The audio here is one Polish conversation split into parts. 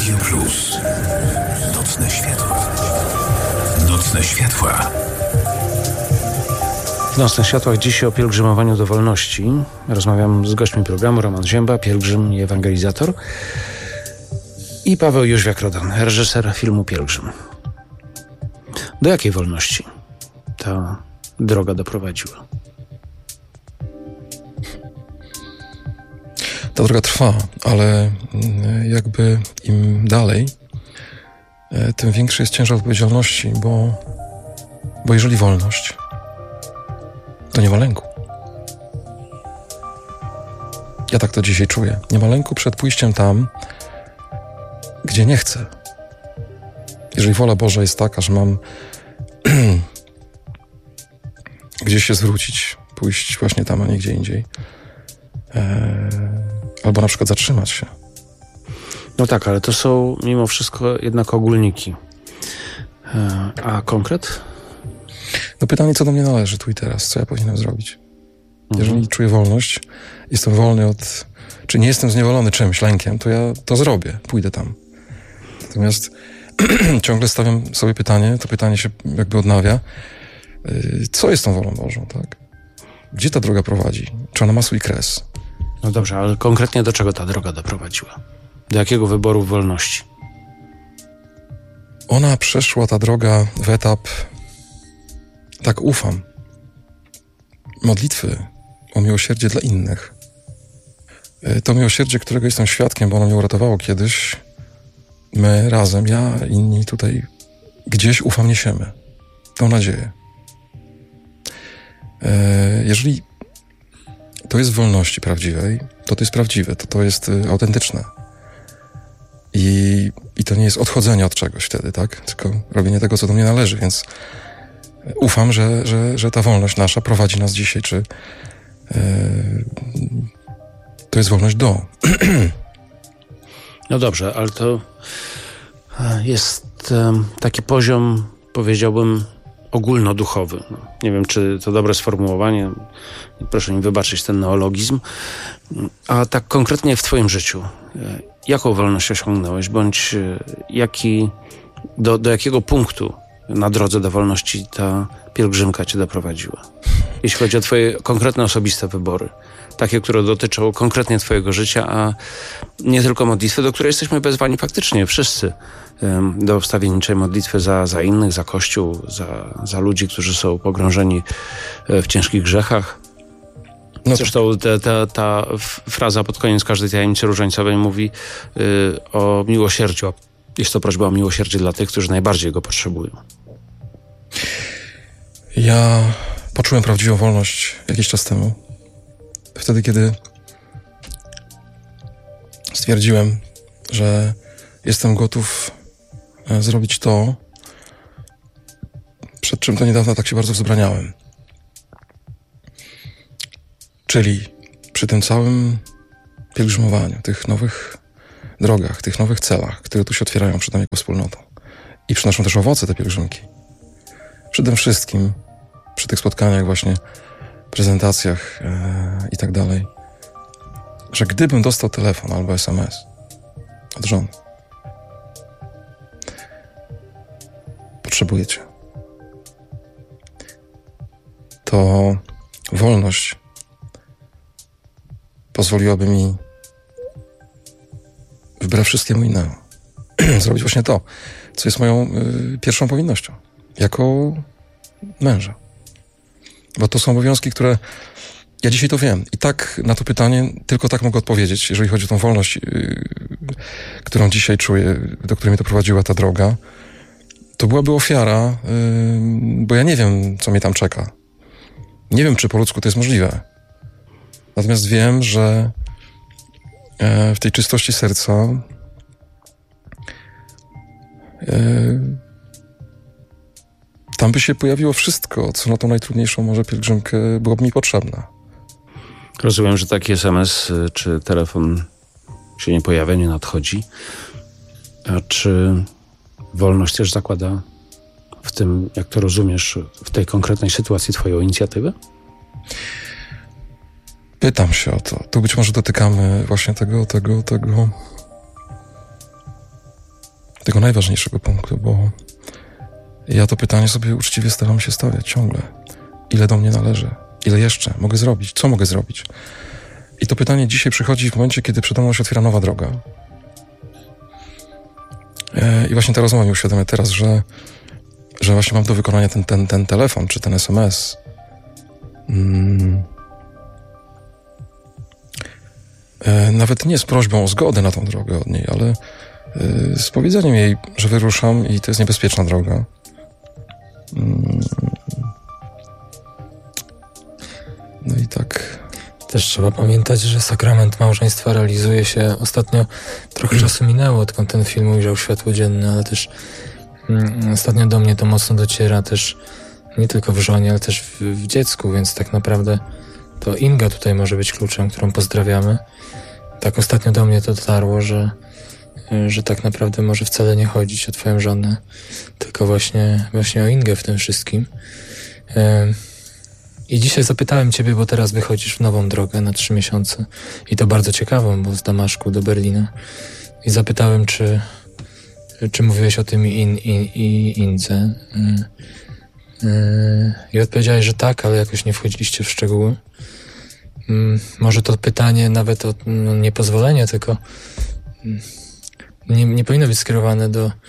Radio Plus. Nocne światła. Nocne światła. W Nocnych Światłach dziś o pielgrzymowaniu do wolności. Rozmawiam z gośćmi programu: Roman Zięba, pielgrzym i ewangelizator, i Paweł Jóźwiak-Rodan, reżyser filmu Pielgrzym. Do jakiej wolności ta droga doprowadziła? Ta droga trwa, ale jakby im dalej, tym większy jest ciężar odpowiedzialności, bo jeżeli wolność, to nie ma lęku. Ja tak to dzisiaj czuję. Nie ma lęku przed pójściem tam, gdzie nie chcę. Jeżeli wola Boża jest taka, że mam gdzieś się zwrócić, pójść właśnie tam, a nie gdzie indziej, albo na przykład zatrzymać się. No tak, ale to są mimo wszystko jednak ogólniki. A konkret? No pytanie, co do mnie należy tu i teraz, co ja powinienem zrobić? Jeżeli czuję wolność, jestem wolny od... czy nie jestem zniewolony czymś, lękiem, to ja to zrobię, pójdę tam. Natomiast ciągle stawiam sobie pytanie, to pytanie się jakby odnawia, co jest tą wolą Bożą, tak? Gdzie ta droga prowadzi? Czy ona ma swój kres? No dobrze, ale konkretnie do czego ta droga doprowadziła? Do jakiego wyboru wolności? Ona przeszła, ta droga, w etap, tak ufam, modlitwy o miłosierdzie dla innych. To miłosierdzie, którego jestem świadkiem, bo ono mnie uratowało kiedyś, my razem, ja, inni tutaj, gdzieś ufam niesiemy. Tą nadzieję. Jeżeli to jest w wolności prawdziwej, to jest prawdziwe, to jest autentyczne. I to nie jest odchodzenie od czegoś wtedy, tak? Tylko robienie tego, co do mnie należy, więc ufam, że ta wolność nasza prowadzi nas dzisiaj, czy to jest wolność do. No dobrze, ale to jest taki poziom, powiedziałbym, ogólnoduchowy. No, nie wiem, czy to dobre sformułowanie, proszę mi wybaczyć ten neologizm, a tak konkretnie w twoim życiu, jaką wolność osiągnąłeś, bądź do jakiego punktu na drodze do wolności ta pielgrzymka cię doprowadziła? Jeśli chodzi o twoje konkretne, osobiste wybory, takie, które dotyczą konkretnie twojego życia, a nie tylko modlitwy, do której jesteśmy wezwani faktycznie wszyscy, do wstawienniczej modlitwy za innych, za Kościół, za ludzi, którzy są pogrążeni w ciężkich grzechach. No zresztą ta fraza pod koniec każdej tajemnicy różańcowej mówi o miłosierdziu. Jest to prośba o miłosierdzie dla tych, którzy najbardziej go potrzebują. Ja poczułem prawdziwą wolność jakiś czas temu. Wtedy, kiedy stwierdziłem, że jestem gotów zrobić to, przed czym do niedawna tak się bardzo wzbraniałem. Czyli przy tym całym pielgrzymowaniu, tych nowych drogach, tych nowych celach, które tu się otwierają przed nami jako wspólnotą i przynoszą też owoce te pielgrzymki. Przede wszystkim przy tych spotkaniach właśnie, prezentacjach i tak dalej, że gdybym dostał telefon albo SMS od żony: potrzebuję cię, to wolność pozwoliłaby mi wbrew wszystkiemu innemu zrobić właśnie to, co jest moją pierwszą powinnością jako męża. Bo to są obowiązki, które ja dzisiaj to wiem. I tak na to pytanie tylko tak mogę odpowiedzieć, jeżeli chodzi o tą wolność, którą dzisiaj czuję, do której mnie doprowadziła ta droga. To byłaby ofiara, bo ja nie wiem, co mnie tam czeka. Nie wiem, czy po ludzku to jest możliwe. Natomiast wiem, że w tej czystości serca tam by się pojawiło wszystko, co na tą najtrudniejszą może pielgrzymkę byłoby mi potrzebne. Rozumiem, że taki SMS czy telefon się nie pojawia, nie nadchodzi. A czy wolność też zakłada w tym, jak to rozumiesz, w tej konkretnej sytuacji twoją inicjatywę? Pytam się o to. Tu być może dotykamy właśnie tego tego najważniejszego punktu, bo ja to pytanie sobie uczciwie staram się stawiać ciągle. Ile do mnie należy? Ile jeszcze mogę zrobić? Co mogę zrobić? I to pytanie dzisiaj przychodzi w momencie, kiedy przede mną się otwiera nowa droga. I właśnie ta rozmowa mi uświadamia teraz, że właśnie mam do wykonania ten telefon, czy ten SMS. Nawet nie z prośbą o zgodę na tą drogę od niej, ale z powiedzeniem jej, że wyruszam i to jest niebezpieczna droga. No i tak. Też trzeba pamiętać, że sakrament małżeństwa realizuje się ostatnio. Trochę czasu minęło, odkąd ten film ujrzał światło dzienne, ale też ostatnio do mnie to mocno dociera też nie tylko w żonie, ale też w dziecku, więc tak naprawdę to Inga tutaj może być kluczem, którą pozdrawiamy. Tak ostatnio do mnie to dotarło, że tak naprawdę może wcale nie chodzić o twoją żonę, tylko właśnie o Ingę w tym wszystkim. I dzisiaj zapytałem ciebie, bo teraz wychodzisz w nową drogę na 3 miesiące i to bardzo ciekawą, bo z Damaszku do Berlina. I zapytałem, czy mówiłeś o tym Indze. I odpowiedziałeś, że tak, ale jakoś nie wchodziliście w szczegóły. Może to pytanie nawet o niepozwolenie, tylko nie powinno być skierowane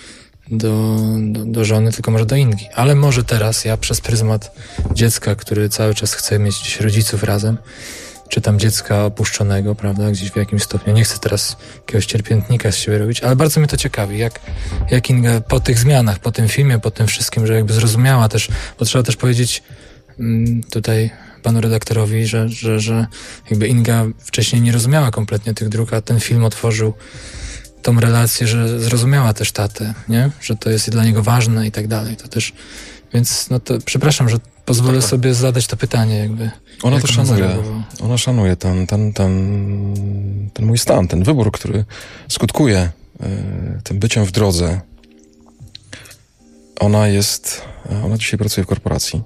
do żony, tylko może do Ingi. Ale może teraz ja przez pryzmat dziecka, który cały czas chce mieć gdzieś rodziców razem, czy tam dziecka opuszczonego, prawda, gdzieś w jakimś stopniu. Nie chcę teraz jakiegoś cierpiętnika z siebie robić, ale bardzo mnie to ciekawi, jak Inga po tych zmianach, po tym filmie, po tym wszystkim, że jakby zrozumiała też, bo trzeba też powiedzieć tutaj panu redaktorowi, że jakby Inga wcześniej nie rozumiała kompletnie tych dróg, a ten film otworzył tą relację, że zrozumiała też tatę, nie? Że to jest dla niego ważne i tak dalej. To też, więc no to przepraszam, że pozwolę sobie zadać to pytanie jakby. Ona to szanuje. Ona szanuje ten mój stan, ten wybór, który skutkuje tym byciem w drodze. Ona dzisiaj pracuje w korporacji.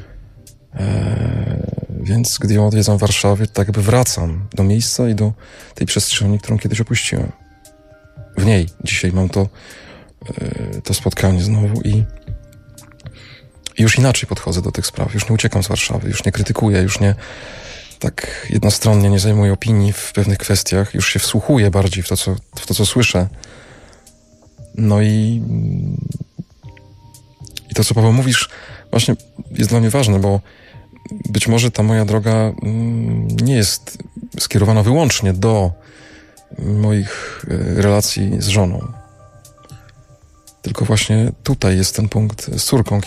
Więc gdy ją odwiedzam w Warszawie, to tak jakby wracam do miejsca i do tej przestrzeni, którą kiedyś opuściłem. W niej dzisiaj mam to spotkanie znowu i już inaczej podchodzę do tych spraw. Już nie uciekam z Warszawy, już nie krytykuję, już nie tak jednostronnie nie zajmuję opinii w pewnych kwestiach, już się wsłuchuję bardziej w to, co słyszę. No i to, co Paweł mówisz, właśnie jest dla mnie ważne, bo być może ta moja droga nie jest skierowana wyłącznie do moich relacji z żoną. Tylko właśnie tutaj jest ten punkt z córką,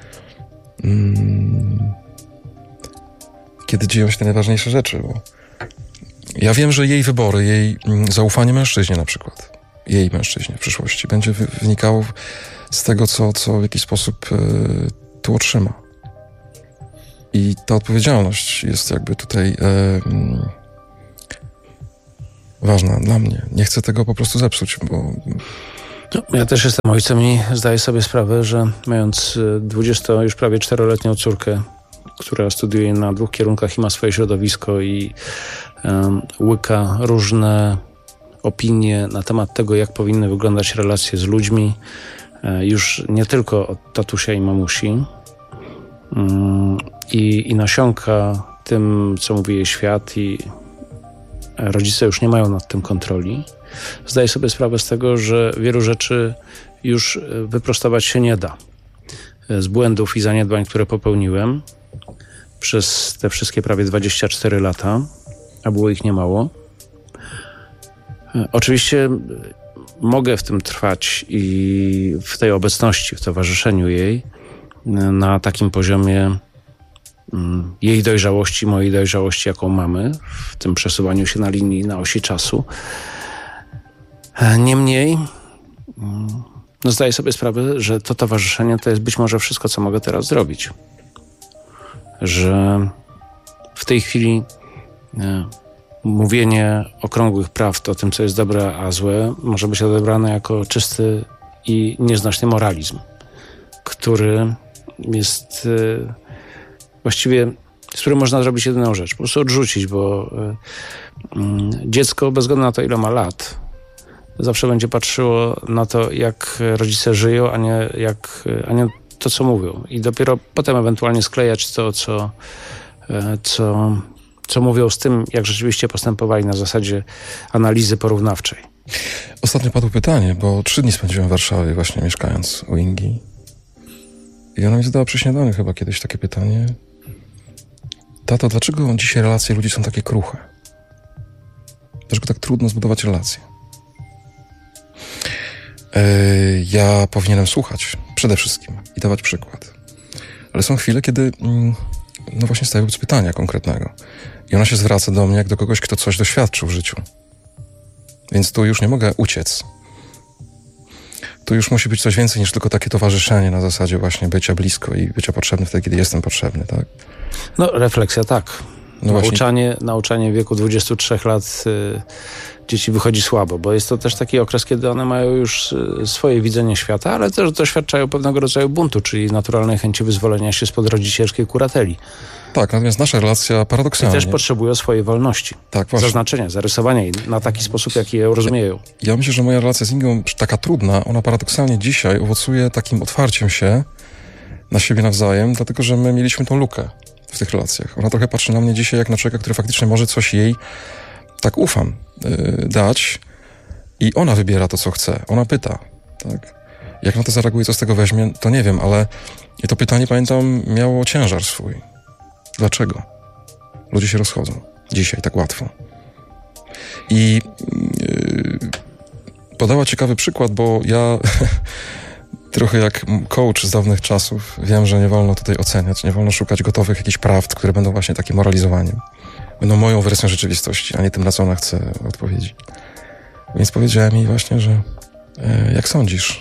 kiedy dzieją się te najważniejsze rzeczy. Bo ja wiem, że jej wybory, jej zaufanie mężczyźnie na przykład, jej mężczyźnie w przyszłości będzie wynikało z tego, co w jakiś sposób tu otrzyma. I ta odpowiedzialność jest jakby tutaj ważna dla mnie. Nie chcę tego po prostu zepsuć, bo... No, ja też jestem ojcem i zdaję sobie sprawę, że mając już prawie 4-letnią córkę, która studiuje na 2 kierunkach i ma swoje środowisko i łyka różne opinie na temat tego, jak powinny wyglądać relacje z ludźmi, już nie tylko od tatusia i mamusi, i nasiąka tym, co mówi jej świat, i rodzice już nie mają nad tym kontroli. Zdaję sobie sprawę z tego, że wielu rzeczy już wyprostować się nie da. Z błędów i zaniedbań, które popełniłem przez te wszystkie prawie 24 lata, a było ich niemało. Oczywiście mogę w tym trwać i w tej obecności, w towarzyszeniu jej na takim poziomie jej dojrzałości, mojej dojrzałości, jaką mamy, w tym przesuwaniu się na linii, na osi czasu. Niemniej zdaję sobie sprawę, że to towarzyszenie to jest być może wszystko, co mogę teraz zrobić. Że w tej chwili mówienie okrągłych prawd o tym, co jest dobre, a złe, może być odebrane jako czysty i nieznośny moralizm, który jest właściwie, z którym można zrobić jedyną rzecz, po prostu odrzucić, bo dziecko, bez względu na to, ile ma lat, zawsze będzie patrzyło na to, jak rodzice żyją, a nie to, co mówią. I dopiero potem ewentualnie sklejać to, co mówią z tym, jak rzeczywiście postępowali na zasadzie analizy porównawczej. Ostatnio padło pytanie, bo 3 dni spędziłem w Warszawie właśnie mieszkając u Ingi. I ona mi zadała przy śniadaniu chyba kiedyś takie pytanie. Tato, dlaczego dzisiaj relacje ludzi są takie kruche? Dlaczego tak trudno zbudować relacje? Ja powinienem słuchać przede wszystkim i dawać przykład. Ale są chwile, kiedy no właśnie staję wobec pytania konkretnego. I ona się zwraca do mnie jak do kogoś, kto coś doświadczył w życiu. Więc tu już nie mogę uciec. Tu już musi być coś więcej niż tylko takie towarzyszenie na zasadzie właśnie bycia blisko i bycia potrzebny wtedy, kiedy jestem potrzebny, tak? No, refleksja tak. No Nauczanie w wieku 23 lat dzieci wychodzi słabo, bo jest to też taki okres, kiedy one mają już swoje widzenie świata, ale też doświadczają pewnego rodzaju buntu, czyli naturalnej chęci wyzwolenia się spod rodzicielskiej kurateli. Tak, natomiast nasza relacja I paradoksalnie... też potrzebują swojej wolności. Tak, właśnie. Zaznaczenia, zarysowania jej na taki sposób, jaki je rozumieją. Ja myślę, że moja relacja z Ingą, taka trudna, ona paradoksalnie dzisiaj owocuje takim otwarciem się na siebie nawzajem, dlatego że my mieliśmy tą lukę w tych relacjach. Ona trochę patrzy na mnie dzisiaj jak na człowieka, który faktycznie może coś jej, tak ufam, dać i ona wybiera to, co chce. Ona pyta, tak? Jak na to zareaguje, co z tego weźmie, to nie wiem, ale i to pytanie, pamiętam, miało ciężar swój. Dlaczego? Ludzie się rozchodzą dzisiaj tak łatwo. I podała ciekawy przykład, bo ja trochę jak coach z dawnych czasów wiem, że nie wolno tutaj oceniać, nie wolno szukać gotowych jakichś prawd, które będą właśnie takim moralizowaniem. Będą moją wersją rzeczywistości, a nie tym, na co ona chce odpowiedzieć. Więc powiedziałem jej właśnie, że jak sądzisz?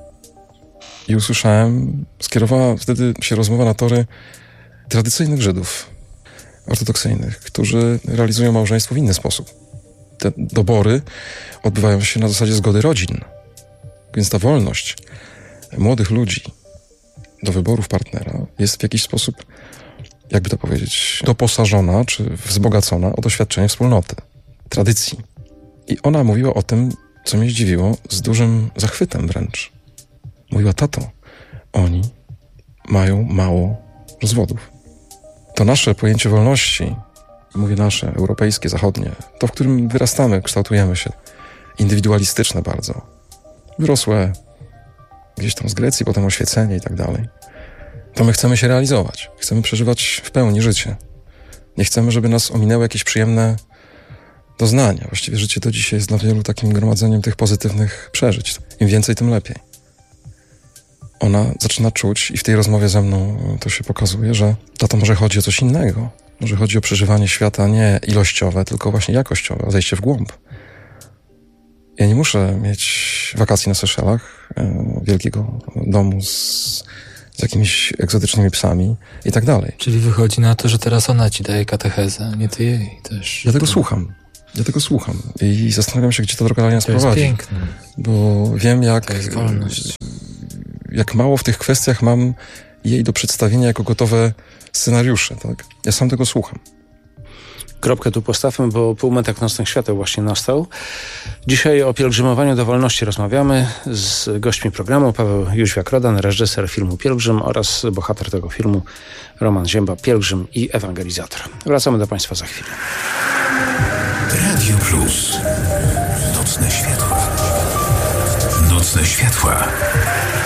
I usłyszałem, skierowała wtedy się rozmowa na tory tradycyjnych Żydów, ortodoksyjnych, którzy realizują małżeństwo w inny sposób. Te dobory odbywają się na zasadzie zgody rodzin. Więc ta wolność młodych ludzi do wyborów partnera jest w jakiś sposób, jakby to powiedzieć, doposażona czy wzbogacona o doświadczenie wspólnoty, tradycji. I ona mówiła o tym, co mnie zdziwiło, z dużym zachwytem wręcz. Mówiła, tato, oni mają mało rozwodów. To nasze pojęcie wolności, mówię nasze, europejskie, zachodnie, to, w którym wyrastamy, kształtujemy się, indywidualistyczne bardzo, wyrosłe gdzieś tam z Grecji, potem oświecenie i tak dalej, to my chcemy się realizować, chcemy przeżywać w pełni życie. Nie chcemy, żeby nas ominęły jakieś przyjemne doznania. Właściwie życie to dzisiaj jest dla wielu takim gromadzeniem tych pozytywnych przeżyć. Im więcej, tym lepiej. Ona zaczyna czuć i w tej rozmowie ze mną to się pokazuje, że to może chodzi o coś innego. Może chodzi o przeżywanie świata nie ilościowe, tylko właśnie jakościowe, o zejście w głąb. Ja nie muszę mieć wakacji na Seszelach, wielkiego domu z jakimiś egzotycznymi psami i tak dalej. Czyli wychodzi na to, że teraz ona ci daje katechezę, a nie ty jej też. Ja tego słucham i zastanawiam się, gdzie ta droga dalej nas prowadzi. To jest piękne. Bo wiem, To jest wolność. jak mało w tych kwestiach mam jej do przedstawienia jako gotowe scenariusze, tak? Ja sam tego słucham. Kropkę tu postawmy, bo półmetek nocnych świateł właśnie nastał. Dzisiaj o pielgrzymowaniu do wolności rozmawiamy z gośćmi programu. Paweł Jóźwiak-Rodan, reżyser filmu Pielgrzym oraz bohater tego filmu Roman Zięba, pielgrzym i ewangelizator. Wracamy do Państwa za chwilę. Radio Plus. Nocne światła. Nocne światła.